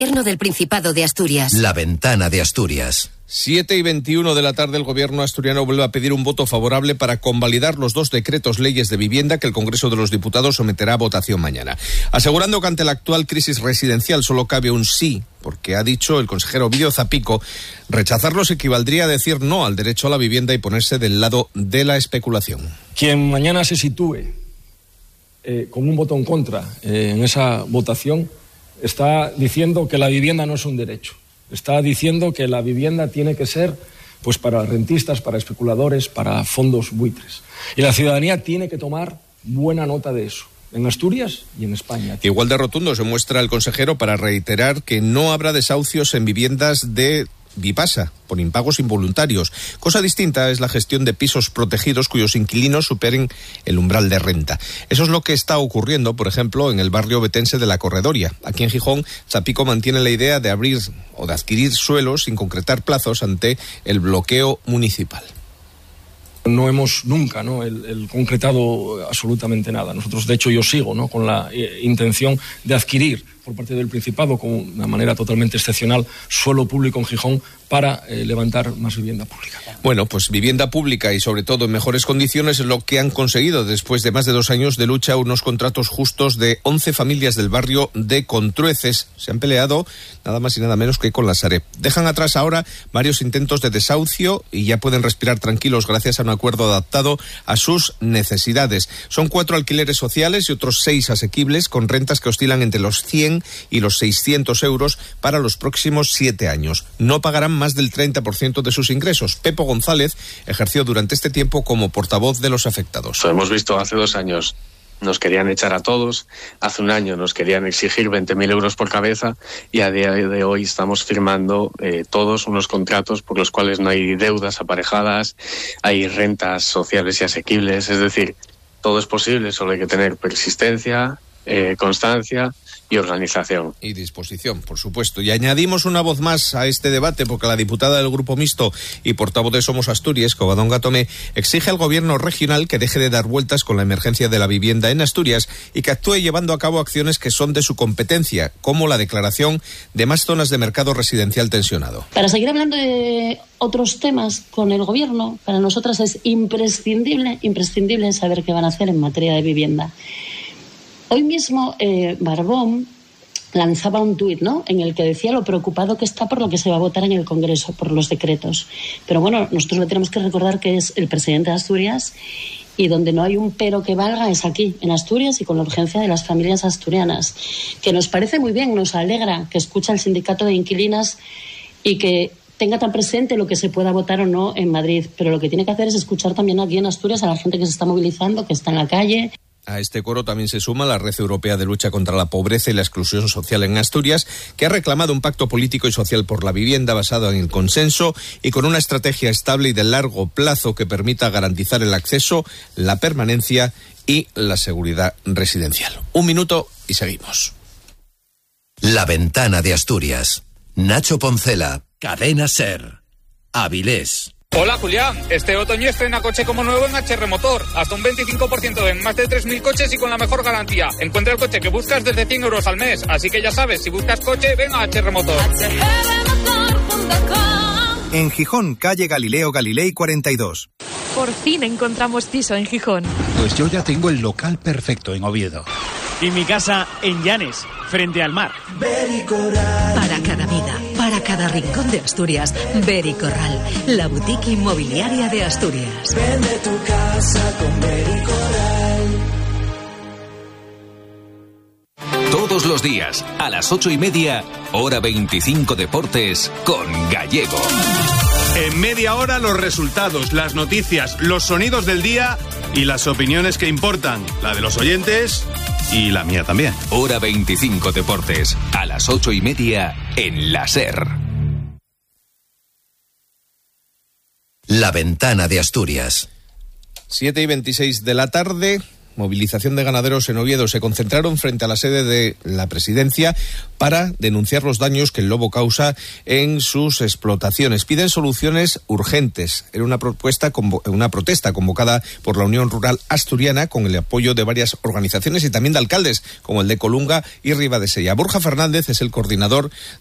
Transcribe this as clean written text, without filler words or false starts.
Gobierno del Principado de Asturias. La Ventana de Asturias. 7:21 de la tarde, el gobierno asturiano vuelve a pedir un voto favorable para convalidar los 2 decretos leyes de vivienda que el Congreso de los Diputados someterá a votación mañana. Asegurando que ante la actual crisis residencial solo cabe un sí, porque ha dicho el consejero Ovidio Zapico, rechazarlos equivaldría a decir no al derecho a la vivienda y ponerse del lado de la especulación. Quien mañana se sitúe con un voto en contra en esa votación está diciendo que la vivienda no es un derecho. Está diciendo que la vivienda tiene que ser pues para rentistas, para especuladores, para fondos buitres. Y la ciudadanía tiene que tomar buena nota de eso, en Asturias y en España. Igual de rotundo se muestra el consejero para reiterar que no habrá desahucios en viviendas de Vipasa por impagos involuntarios. Cosa distinta es la gestión de pisos protegidos cuyos inquilinos superen el umbral de renta. Eso es lo que está ocurriendo, por ejemplo, en el barrio betense de La Corredoria. Aquí en Gijón, Zapico mantiene la idea de abrir o de adquirir suelos sin concretar plazos ante el bloqueo municipal. No hemos nunca el concretado absolutamente nada. Nosotros, de hecho, yo sigo con la intención de adquirir por parte del Principado, con una manera totalmente excepcional, suelo público en Gijón para levantar más vivienda pública. Bueno, pues vivienda pública y sobre todo en mejores condiciones es lo que han conseguido después de más de 2 años de lucha unos contratos justos de 11 familias del barrio de Contrueces. Se han peleado nada más y nada menos que con la Sareb. Dejan atrás ahora varios intentos de desahucio y ya pueden respirar tranquilos gracias a un acuerdo adaptado a sus necesidades. Son 4 alquileres sociales y otros 6 asequibles con rentas que oscilan entre los 100 y los 600 euros para los próximos 7 años. No pagarán más del 30% de sus ingresos. Pepo González ejerció durante este tiempo como portavoz de los afectados. Hemos visto hace 2 años nos querían echar a todos, hace 1 año nos querían exigir 20.000 euros por cabeza y a día de hoy estamos firmando todos unos contratos por los cuales no hay deudas aparejadas, hay rentas sociales y asequibles, es decir, todo es posible, solo hay que tener persistencia, constancia y organización. Y disposición, por supuesto. Y añadimos una voz más a este debate porque la diputada del Grupo Mixto y portavoz de Somos Asturias, Covadonga Tomé, exige al gobierno regional que deje de dar vueltas con la emergencia de la vivienda en Asturias y que actúe llevando a cabo acciones que son de su competencia, como la declaración de más zonas de mercado residencial tensionado. Para seguir hablando de otros temas con el gobierno, para nosotras es imprescindible saber qué van a hacer en materia de vivienda. Hoy mismo Barbón lanzaba un tuit, en el que decía lo preocupado que está por lo que se va a votar en el Congreso, por los decretos. Pero bueno, nosotros le tenemos que recordar que es el presidente de Asturias y donde no hay un pero que valga es aquí, en Asturias y con la urgencia de las familias asturianas. Que nos parece muy bien, nos alegra que escucha el sindicato de inquilinas y que tenga tan presente lo que se pueda votar o no en Madrid. Pero lo que tiene que hacer es escuchar también aquí en Asturias a la gente que se está movilizando, que está en la calle. A este coro también se suma la Red Europea de Lucha contra la Pobreza y la Exclusión Social en Asturias, que ha reclamado un pacto político y social por la vivienda basado en el consenso y con una estrategia estable y de largo plazo que permita garantizar el acceso, la permanencia y la seguridad residencial. 1 minuto y seguimos. La Ventana de Asturias. Nacho Poncela, Cadena SER, Avilés. Hola Julián, este otoño estrena coche como nuevo en HR Motor, hasta un 25% en más de 3.000 coches y con la mejor garantía. Encuentra el coche que buscas desde 100 euros al mes, así que ya sabes, si buscas coche, ven a HR Motor. En Gijón, calle Galileo Galilei 42. Por fin encontramos piso en Gijón. Pues yo ya tengo el local perfecto en Oviedo. Y mi casa en Llanes, frente al mar. Para cada vida, para cada rincón de Asturias, Bericorral, la boutique inmobiliaria de Asturias. Vende tu casa con Bericorral. Todos los días, a las 8:30, hora 25 Deportes, con Gallego. En media hora los resultados, las noticias, los sonidos del día y las opiniones que importan, la de los oyentes y la mía también. Hora 25 Deportes, a las 8:30 en la SER. La Ventana de Asturias. 7:26 de la tarde. movilización de ganaderos en Oviedo. Se concentraron frente a la sede de la Presidencia para denunciar los daños que el lobo causa en sus explotaciones. Piden soluciones urgentes. Era una protesta convocada por la Unión Rural Asturiana con el apoyo de varias organizaciones y también de alcaldes como el de Colunga y Ribadesella. Borja Fernández es el coordinador